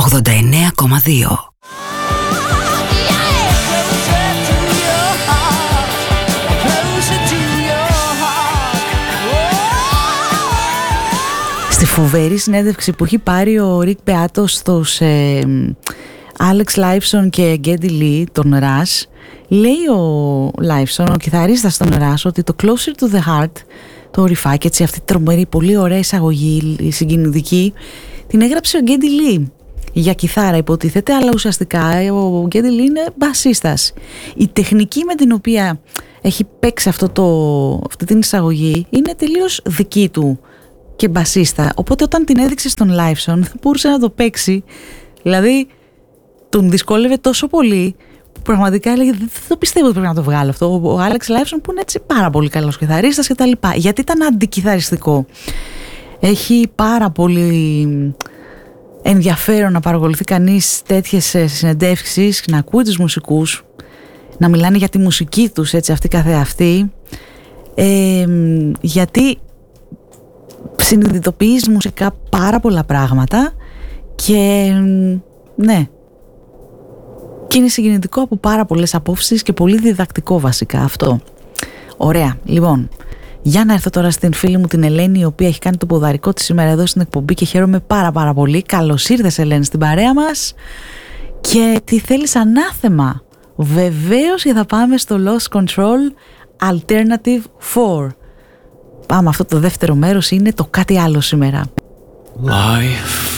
89,2. Στη φοβερή συνέντευξη που έχει πάρει ο Ρικ Μπεάτο στους Alex Lifeson και Geddy Lee, τον Rush, λέει ο Lifeson, ο κιθαρίστας των Rush, ότι το Closer to the Heart, το ρυφάκι, έτσι, αυτή τη τρομερή, πολύ ωραία εισαγωγή, συγκινητική, την έγραψε ο Geddy Lee για κιθάρα, υποτίθεται, αλλά ουσιαστικά ο Geddy Lee είναι μπασίστας. Η τεχνική με την οποία έχει παίξει αυτή την εισαγωγή είναι τελείως δική του και μπασίστα, οπότε όταν την έδειξε στον Lifeson δεν μπορούσε να το παίξει, δηλαδή τον δυσκόλευε τόσο πολύ που πραγματικά έλεγε δεν το πιστεύω ότι πρέπει να το βγάλω αυτό. Ο Alex Lifeson που είναι έτσι πάρα πολύ καλός κιθαρίστας και τα λοιπά, γιατί ήταν αντικιθαριστικό. Έχει πάρα πολύ ενδιαφέρον να παρακολουθεί κανείς τέτοιες συνεντεύξεις, να ακούει τους μουσικούς, να μιλάνε για τη μουσική τους, έτσι, αυτή καθεαυτή, γιατί συνειδητοποιείς μουσικά πάρα πολλά πράγματα και ναι, και είναι συγκινητικό από πάρα πολλές απόψεις και πολύ διδακτικό βασικά αυτό. Ωραία, λοιπόν, για να έρθω τώρα στην φίλη μου την Ελένη, η οποία έχει κάνει το ποδαρικό της σήμερα εδώ στην εκπομπή και χαίρομαι πάρα πολύ. Καλώς ήρθες, Ελένη, στην παρέα μας. Και τι θέλεις, ανάθεμα? Βεβαίως, και θα πάμε στο Lost Control Alternative 4. Πάμε, αυτό το δεύτερο μέρος είναι το κάτι άλλο σήμερα. Life